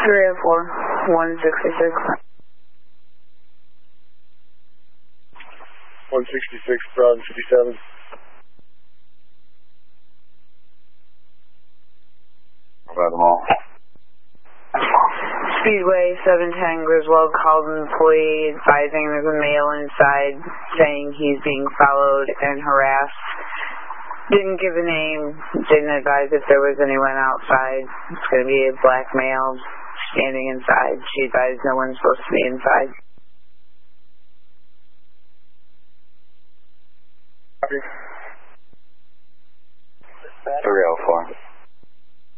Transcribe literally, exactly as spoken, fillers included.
three oh four, one sixty-six. one sixty-six, Broad fifty-seven. About them all. Speedway seven ten, Griswold called an employee advising there's a male inside saying he's being followed and harassed. Didn't give a name, didn't advise if there was anyone outside. It's going to be a black male standing inside. She advised no one's supposed to be inside. three oh four.